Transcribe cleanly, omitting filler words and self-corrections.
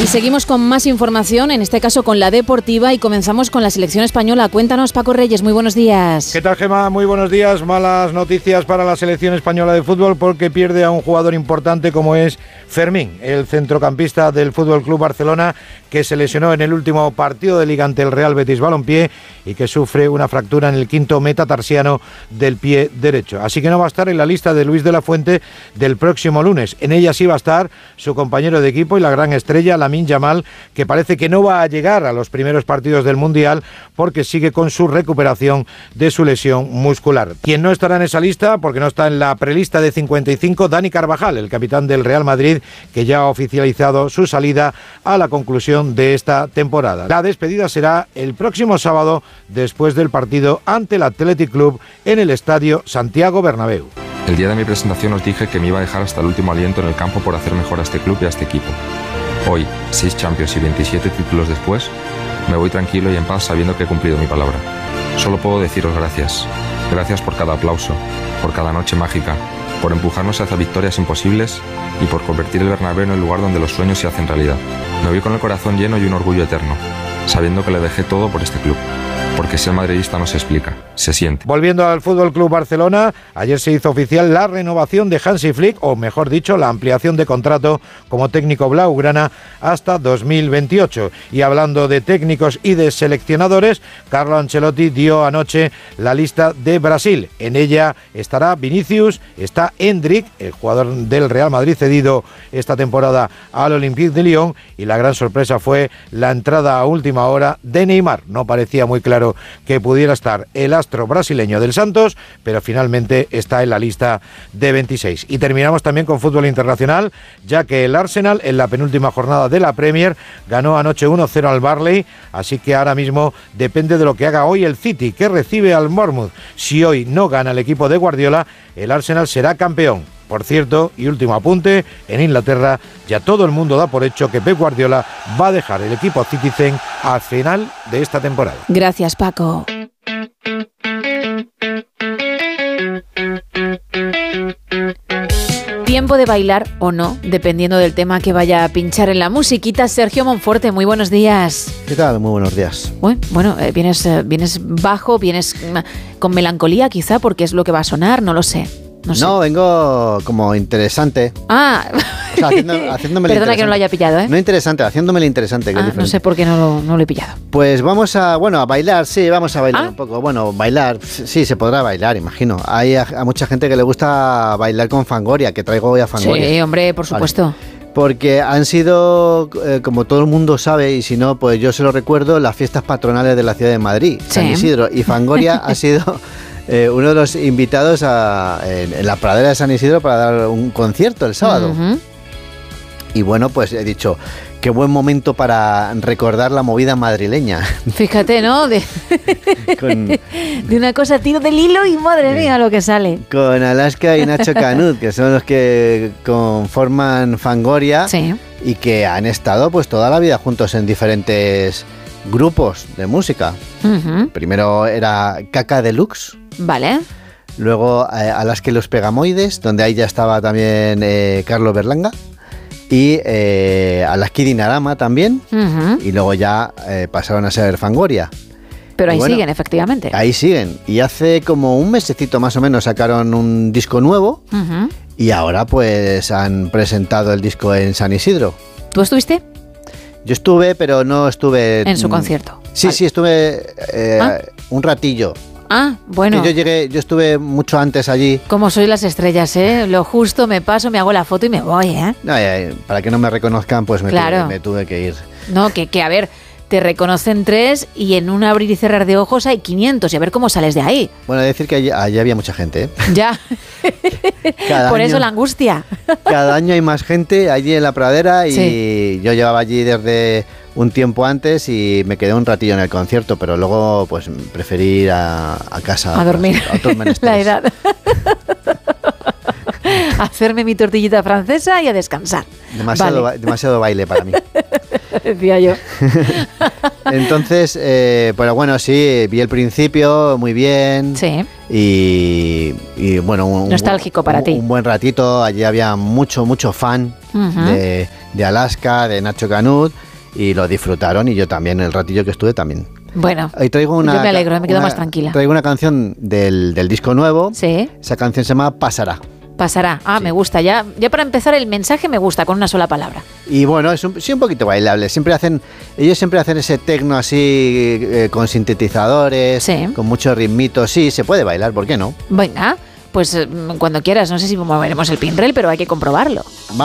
Y seguimos con más información, en este caso con la deportiva, y comenzamos con la selección española. Cuéntanos, Paco Reyes, muy buenos días. ¿Qué tal, Gemma? Muy buenos días. Malas noticias para la selección española de fútbol porque pierde a un jugador importante como es Fermín, el centrocampista del Fútbol Club Barcelona, que se lesionó en el último partido de Liga ante el Real Betis Balompié y que sufre una fractura en el quinto metatarsiano del pie derecho. Así que no va a estar en la lista de Luis de la Fuente del próximo lunes. En ella sí va a estar su compañero de equipo y la gran estrella, Lamine Yamal, que parece que no va a llegar a los primeros partidos del Mundial porque sigue con su recuperación de su lesión muscular. Quien no estará en esa lista, porque no está en la prelista de 55, Dani Carvajal, el capitán del Real Madrid, que ya ha oficializado su salida a la conclusión de esta temporada. La despedida será el próximo sábado después del partido ante el Athletic Club en el estadio Santiago Bernabéu. El día de mi presentación os dije que me iba a dejar hasta el último aliento en el campo por hacer mejor a este club y a este equipo. Hoy, 6 Champions y 27 títulos después, me voy tranquilo y en paz sabiendo que he cumplido mi palabra. Solo puedo deciros gracias. Gracias por cada aplauso, por cada noche mágica, por empujarnos hacia victorias imposibles y por convertir el Bernabéu en el lugar donde los sueños se hacen realidad. Me voy con el corazón lleno y un orgullo eterno, sabiendo que le dejé todo por este club. Porque ser madridista no se explica, se siente. Volviendo al Fútbol Club Barcelona, ayer se hizo oficial la renovación de Hansi Flick, o mejor dicho, la ampliación de contrato como técnico blaugrana hasta 2028. Y hablando de técnicos y de seleccionadores, Carlo Ancelotti dio anoche la lista de Brasil. En ella estará Vinicius, está Endrick, el jugador del Real Madrid cedido esta temporada al Olympique de Lyon, y la gran sorpresa fue la entrada a última hora de Neymar. No parecía muy claro que pudiera estar el astro brasileño del Santos, pero finalmente está en la lista de 26. Y terminamos también con fútbol internacional, ya que el Arsenal en la penúltima jornada de la Premier ganó anoche 1-0 al Burnley, así que ahora mismo depende de lo que haga hoy el City, que recibe al Bournemouth. Si hoy no gana el equipo de Guardiola, el Arsenal será campeón. Por cierto, y último apunte, en Inglaterra ya todo el mundo da por hecho que Pep Guardiola va a dejar el equipo Citizen al final de esta temporada. Gracias, Paco. Tiempo de bailar o no, dependiendo del tema que vaya a pinchar en la musiquita. Sergio Monforte, muy buenos días. ¿Qué tal? Muy buenos días. Bueno, vienes bajo, vienes con melancolía quizá, porque es lo que va a sonar, no lo sé. No, vengo como interesante. Ah, o sea, haciéndome perdona que no lo haya pillado, ¿eh? No interesante, haciéndome lo interesante. Que es no sé por qué no lo he pillado. Pues vamos a bailar, sí, vamos a bailar un poco. Bueno, bailar, sí, se podrá bailar, imagino. Hay a mucha gente que le gusta bailar con Fangoria, que traigo hoy a Fangoria. Sí, hombre, por supuesto. Vale. Porque han sido, como todo el mundo sabe, y si no, pues yo se lo recuerdo, las fiestas patronales de la ciudad de Madrid, sí. San Isidro. Y Fangoria ha sido uno de los invitados en la pradera de San Isidro para dar un concierto el sábado. Uh-huh. Y bueno, pues he dicho, qué buen momento para recordar la movida madrileña. Fíjate, ¿no? De una cosa tiro del hilo y madre mía lo que sale. Con Alaska y Nacho Canut, que son los que conforman Fangoria, sí. Y que han estado pues toda la vida juntos en diferentes grupos de música. Uh-huh. Primero era Caca Deluxe. Vale. Luego Alaska y los Pegamoides, donde ahí ya estaba también Carlos Berlanga. Y Alaska y Dinarama también. Uh-huh. Y luego ya pasaron a ser Fangoria. Pero ahí siguen, efectivamente. Ahí siguen. Y hace como un mesecito más o menos sacaron un disco nuevo. Uh-huh. Y ahora pues han presentado el disco en San Isidro. ¿Tú estuviste? Yo estuve, pero no estuve... En su concierto. Sí, vale. Sí, estuve un ratillo. Ah, bueno. Yo estuve mucho antes allí. Como soy las estrellas, ¿eh? Lo justo, me paso, me hago la foto y me voy, ¿eh? No, para que no me reconozcan, pues me tuve que ir. No, que a ver, te reconocen 3 y en un abrir y cerrar de ojos hay 500 y a ver cómo sales de ahí. Bueno, decir que allí había mucha gente, ¿eh? Ya. Por eso la angustia. Cada año hay más gente allí en la pradera y sí. Yo llevaba allí desde un tiempo antes y me quedé un ratillo en el concierto, pero luego pues preferí ir a casa. A dormir. A otros menesteres. La edad. A hacerme mi tortillita francesa y a descansar. Demasiado baile para mí. Decía yo. Entonces, pero bueno, sí, vi el principio muy bien. Sí. Y bueno, nostálgico para ti. Un buen ratito. Allí había mucho fan uh-huh. de Alaska, de Nacho Canut, y lo disfrutaron, y yo también, el ratillo que estuve también. Bueno, Hoy traigo yo me alegro, me quedo más tranquila. Traigo una canción del disco nuevo. Sí. Esa canción se llama Pasará. Pasará. Sí. Me gusta. Ya para empezar el mensaje me gusta, con una sola palabra. Y bueno, es un poquito bailable. Ellos siempre hacen ese tecno así con sintetizadores, sí, con mucho ritmito. Sí, se puede bailar, ¿por qué no? Venga, pues cuando quieras. No sé si moveremos el pinrel, pero hay que comprobarlo.